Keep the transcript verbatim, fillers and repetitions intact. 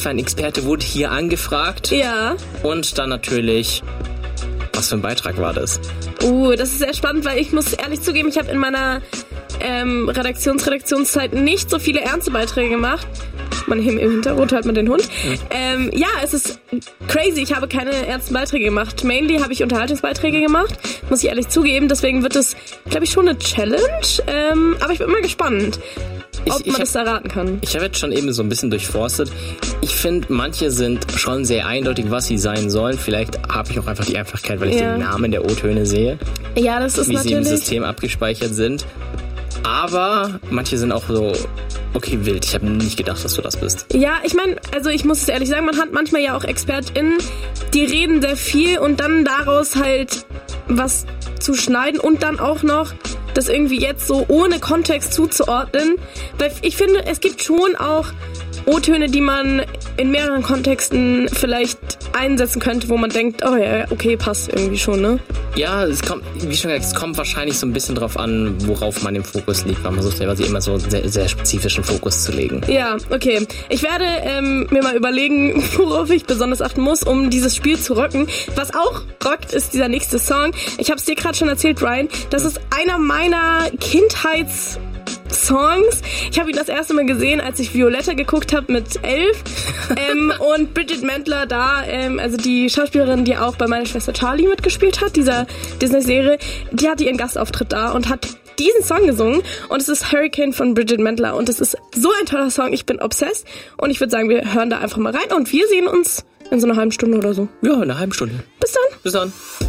für ein Experte wurde hier angefragt? Ja. Und dann natürlich, was für ein Beitrag war das? Uh, das ist sehr spannend, weil ich muss ehrlich zugeben, ich habe in meiner ähm, Redaktions-Redaktionszeit nicht so viele ernste Beiträge gemacht. Man im Hintergrund hört man den Hund. Mhm. Ähm, ja, es ist crazy. Ich habe keine ernsten Beiträge gemacht. Mainly habe ich Unterhaltungsbeiträge gemacht, muss ich ehrlich zugeben. Deswegen wird es, glaube ich, schon eine Challenge. Ähm, aber ich bin immer gespannt, ob ich, ich man es erraten kann. Ich habe jetzt schon eben so ein bisschen durchforstet. Ich finde, manche sind schon sehr eindeutig, was sie sein sollen. Vielleicht habe ich auch einfach die Einfachkeit, weil ich ja. den Namen der O-Töne sehe. Ja, das ist wie natürlich... sie im System abgespeichert sind. Aber manche sind auch so... Okay, wild. Ich habe nicht gedacht, dass du das bist. Ja, ich meine, also ich muss es ehrlich sagen, man hat manchmal ja auch ExpertInnen, die reden sehr viel und dann daraus halt was zu schneiden und dann auch noch das irgendwie jetzt so ohne Kontext zuzuordnen. Weil ich finde, es gibt schon auch O-Töne, die man in mehreren Kontexten vielleicht einsetzen könnte, wo man denkt, oh ja, okay, passt irgendwie schon, ne? Ja, es kommt, wie schon gesagt, es kommt wahrscheinlich so ein bisschen drauf an, worauf man den Fokus legt, weil man versucht ja quasi immer so sehr, sehr spezifischen Fokus zu legen. Ja, okay. Ich werde ähm, mir mal überlegen, worauf ich besonders achten muss, um dieses Spiel zu rocken. Was auch rockt, ist dieser nächste Song. Ich habe es dir gerade schon erzählt, Ryan. Das ist einer meiner Kindheits- Songs. Ich habe ihn das erste Mal gesehen, als ich Violetta geguckt habe mit elf. ähm, und Bridget Mendler da, ähm, also die Schauspielerin, die auch bei meiner Schwester Charlie mitgespielt hat, dieser Disney-Serie, die hatte ihren Gastauftritt da und hat diesen Song gesungen. Und es ist Hurricane von Bridget Mendler. Und es ist so ein toller Song. Ich bin obsessed. Und ich würde sagen, wir hören da einfach mal rein. Und wir sehen uns in so einer halben Stunde oder so. Ja, in einer halben Stunde. Bis dann. Bis dann.